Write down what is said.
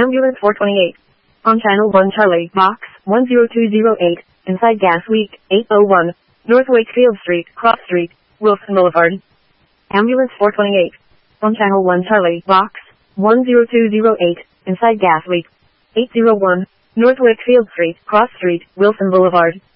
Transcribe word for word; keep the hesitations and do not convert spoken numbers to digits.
Ambulance four twenty-eight. On Channel one Charlie, Box one zero two zero eight, inside Gas Week, eight oh one, North Wakefield Street, Cross Street, Wilson Boulevard. Ambulance four twenty-eight. On Channel one Charlie, Box one zero two zero eight, inside Gas Week, eight oh one, North Wakefield Street, Cross Street, Wilson Boulevard.